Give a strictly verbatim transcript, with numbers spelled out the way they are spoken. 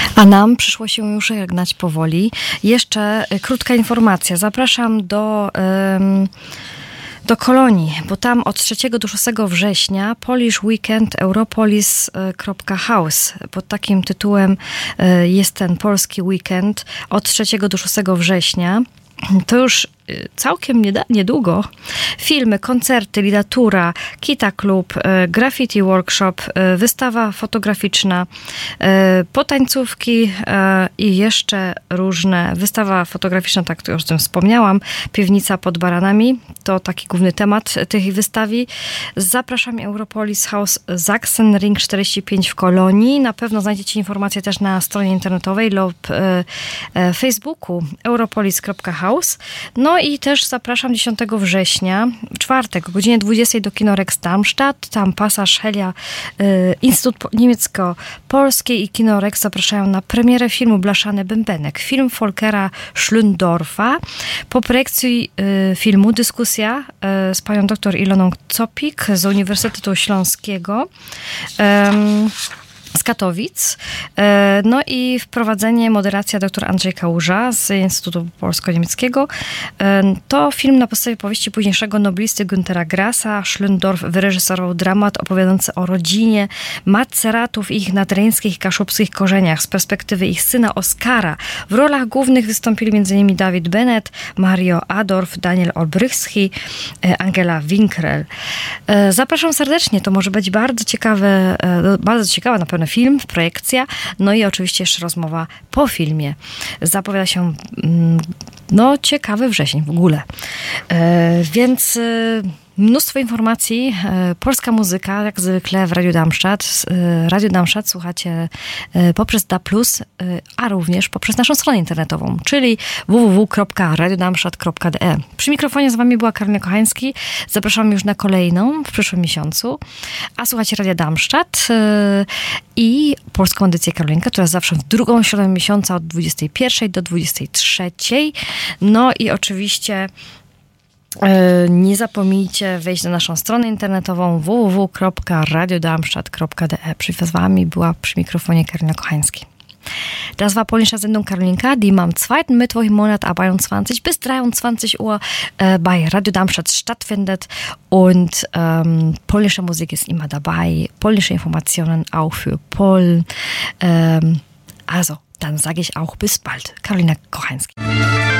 A nam przyszło się już żegnać powoli. Jeszcze krótka informacja. Zapraszam do... Um, do Kolonii, bo tam od trzeciego do szóstego września Polish Weekend Europolis kropka house. Pod takim tytułem jest ten polski weekend od trzeciego do szóstego września. To już całkiem niedługo. Filmy, koncerty, literatura, Kita Klub, graffiti workshop, wystawa fotograficzna, potańcówki i jeszcze różne. Wystawa fotograficzna, tak już o tym wspomniałam, Piwnica pod Baranami, to taki główny temat tej wystawy. Zapraszam, Europolis House Sachsenring czterdzieści pięć w Kolonii. Na pewno znajdziecie informacje też na stronie internetowej lub Facebooku europolis kropka house. No i też zapraszam dziesiątego września, czwartek, o godzinie dwudziestej do Kino Rex Darmstadt. Tam Pasaż Helia, y, Instytut Niemiecko-Polski i Kino Rex zapraszają na premierę filmu Blaszany Bębenek. Film Volkera Schlöndorfa. Po projekcji y, filmu dyskusja y, z panią doktor Iloną Copik z Uniwersytetu Śląskiego. Um, z Katowic. No i wprowadzenie, moderacja dr Andrzej Kałuża z Instytutu Polsko-Niemieckiego. To film na podstawie powieści późniejszego noblisty Güntera Grassa. Schlöndorff wyreżyserował dramat opowiadający o rodzinie Maceratów i ich nadreńskich i kaszubskich korzeniach z perspektywy ich syna Oskara. W rolach głównych wystąpili m.in. David Bennett, Mario Adorf, Daniel Olbrychski, Angela Winkrel. Zapraszam serdecznie, to może być bardzo ciekawe, bardzo ciekawa na pewno film, projekcja, no i oczywiście jeszcze rozmowa po filmie. Zapowiada się no ciekawy wrzesień w ogóle. E, więc e, mnóstwo informacji. E, polska muzyka, jak zwykle w Radiu Darmstadt. E, Radio Darmstadt słuchacie e, poprzez D A plus, e, a również poprzez naszą stronę internetową, czyli w w w kropka radio darmstadt kropka d e. Przy mikrofonie z wami była Karolina Kochański. Zapraszam już na kolejną w przyszłym miesiącu. A słuchacie Radia Darmstadt e, i polską edycję Karolinka, która jest zawsze w drugą środę miesiąca od dwudziestej pierwszej do dwudziestej trzeciej. No i oczywiście nie zapomnijcie wejść na naszą stronę internetową w w w kropka radio darmstadt kropka d e. Przy wami była przy mikrofonie Karolina Kochański. Das war polnische Sendung Karolinka, die am zweiten Mittwoch im Monat ab einundzwanzig bis dreiundzwanzig Uhr äh, bei Radio Darmstadt stattfindet und ähm, polnische Musik ist immer dabei, polnische Informationen auch für Polen. Ähm, also, dann sage ich auch bis bald. Karolina Kochański.